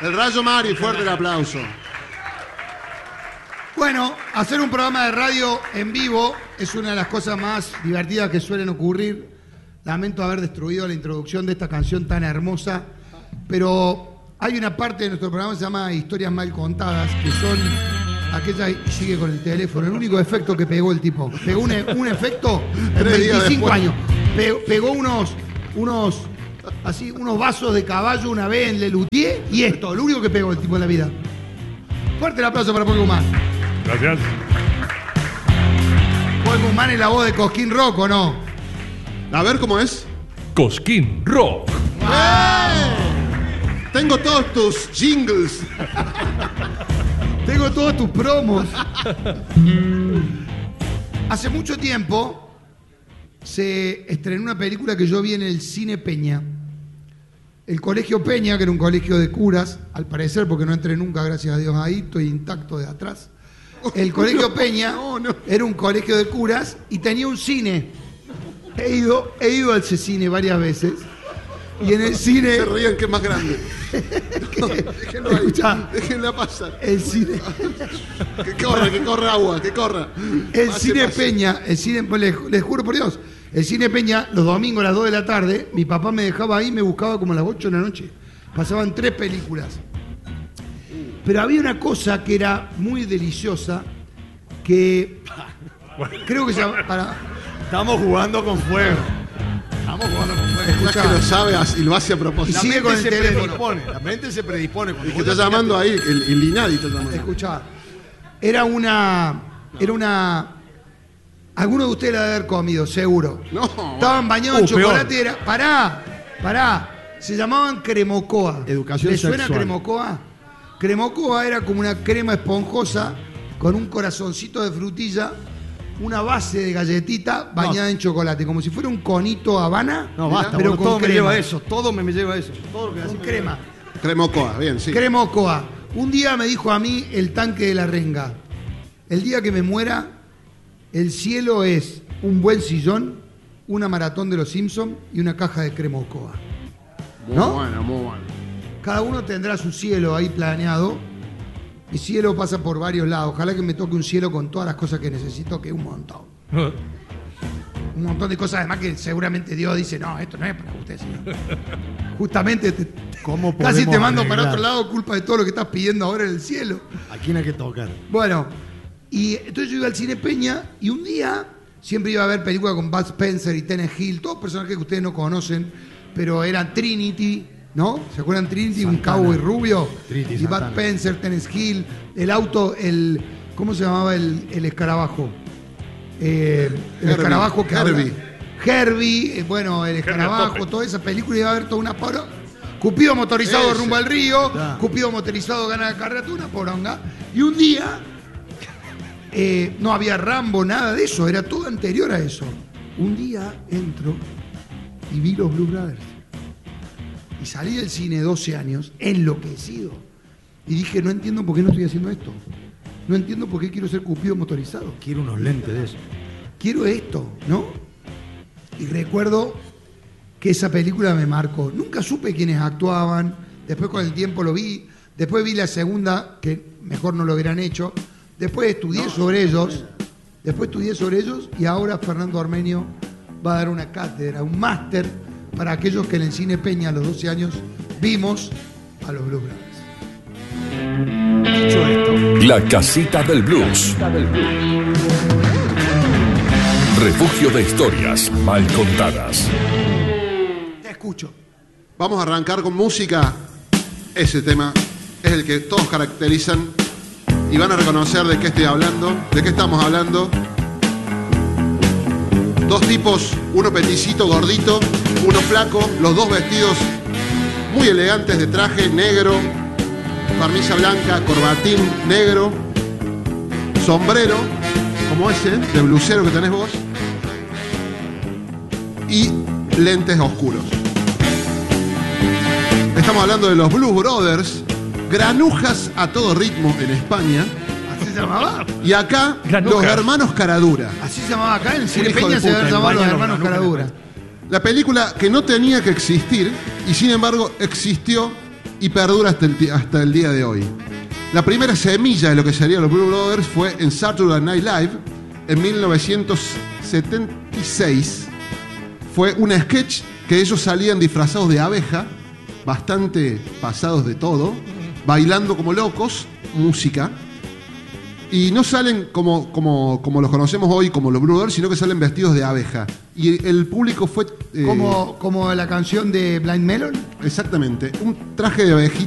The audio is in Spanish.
El Rayo Mari, fuerte el aplauso. Bueno, hacer un programa de radio en vivo es una de las cosas más divertidas que suelen ocurrir. Lamento haber destruido la introducción de esta canción tan hermosa, pero hay una parte de nuestro programa que se llama Historias Mal Contadas, que son aquellas... Y sigue con el teléfono, el único efecto que pegó el tipo. Pegó un efecto en 25 años. Pegó unos vasos de caballo una vez en Lelutier y esto, lo único que pegó el tipo en la vida. Fuerte el aplauso para Paul Guzmán. Gracias. Paul Guzmán es la voz de Cosquín Rock, ¿o no? A ver cómo es. Cosquín Rock. Tengo todos tus jingles. Tengo todos tus promos. Hace mucho tiempo se estrenó una película que yo vi en el Cine Peña. El Colegio Peña, que era un colegio de curas, al parecer, porque no entré nunca, gracias a Dios, ahí estoy intacto de atrás. El Colegio Peña era un colegio de curas y tenía un cine. He ido al cine varias veces. Y en el cine... Se rían que es más grande. Déjenlo ahí. Escuchá, déjenla pasar. el cine... Que corra agua, que corra. El Pase, Cine pase. Peña, les juro por Dios, el Cine Peña, los domingos a las 2 de la tarde, mi papá me dejaba ahí y me buscaba como a las 8 de la noche. Pasaban 3 películas. Pero había una cosa que era muy deliciosa, que creo que se llama... Estamos jugando con fuego. Es que lo sabe y lo hace a propósito. Y sigue con el teléfono. La mente se predispone. El que está llamando ahí, el Linadi está llamando. Escuchá, era una... Alguno de ustedes la debe haber comido, seguro. No. Estaban bañados en peor. chocolate. Era, pará. Se llamaban cremocoa. Educación ¿Les suena sexual. cremocoa? Cremocoa era como una crema esponjosa con un corazoncito de frutilla, una base de galletita bañada en chocolate, como si fuera un conito Habana, No, basta, pero boludo, con todo me crema. lleva a eso. Todo me lleva a eso. Todo lo que Con hace crema. Cremocoa, bien, sí. Cremocoa. Un día me dijo a mí el tanque de la renga: el día que me muera, el cielo es un buen sillón, una maratón de los Simpsons y una caja de Cremocoa. Muy ¿No? bueno, muy bueno. Cada uno tendrá su cielo ahí planeado. Mi cielo pasa por varios lados. Ojalá que me toque un cielo con todas las cosas que necesito, que es un montón. Un montón de cosas, además, que seguramente Dios dice: no, esto no es para usted, señor. Justamente ¿Cómo casi te podemos mando para arreglar? otro lado, culpa de todo lo que estás pidiendo ahora en el cielo. ¿A quién hay que tocar? Bueno, y entonces yo iba al Cine Peña y un día siempre iba a ver películas con Bud Spencer y Terence Hill, todos personajes que ustedes no conocen, pero eran Trinity, ¿no? ¿Se acuerdan Trinity? Santana. Un cowboy rubio. Trinity, y Bud Santana. Spencer, Terence Hill, el auto, ¿cómo se llamaba el escarabajo? El escarabajo que Herbie. Herbie, bueno, el escarabajo, Pope. toda esa película iba a haber toda una poronga. Cupido motorizado Ese. rumbo al río, Ya. Cupido motorizado gana la carrera, toda una poronga. Y un día no había Rambo, nada de eso, era todo anterior a eso. Un día entro y vi los Blues Brothers. Y salí del cine 12 años, enloquecido. Y dije: no entiendo por qué no estoy haciendo esto. No entiendo por qué quiero ser Cupido motorizado. Quiero unos lentes de eso. Quiero esto, ¿no? Y recuerdo que esa película me marcó. Nunca supe quiénes actuaban. Después con el tiempo lo vi. Después vi la segunda, que mejor no lo hubieran hecho. Después estudié sobre ellos. Y ahora Fernando Armenio va a dar una cátedra, un máster para aquellos que en el Cine Peña a los 12 años vimos a los Blues Brothers. Dicho esto, La Casita del Blues. Refugio de historias mal contadas. Te escucho. Vamos a arrancar con música. Ese tema es el que todos caracterizan y van a reconocer de qué estoy hablando, de qué estamos hablando. Dos tipos, uno peticito, gordito, uno flaco, los dos vestidos muy elegantes de traje negro, camisa blanca, corbatín negro, sombrero, como ese, de blusero que tenés vos, y lentes oscuros. Estamos hablando de los Blues Brothers, granujas a todo ritmo en España, ¿Así se llamaba? y acá Granujas. los hermanos Caradura. Así se llamaba acá en el Cine hijo de Peña, se puta, habían llamado en los baño hermanos los Caradura. La película que no tenía que existir y sin embargo existió y perdura hasta el día de hoy. La primera semilla de lo que serían los Blues Brothers fue en Saturday Night Live en 1976. Fue un sketch que ellos salían disfrazados de abeja, bastante pasados de todo, bailando como locos, música. Y no salen como los conocemos hoy, como los Blues Brothers, sino que salen vestidos de abeja. Y el público fue... Como la canción de Blind Melon. Exactamente, un traje de abejita.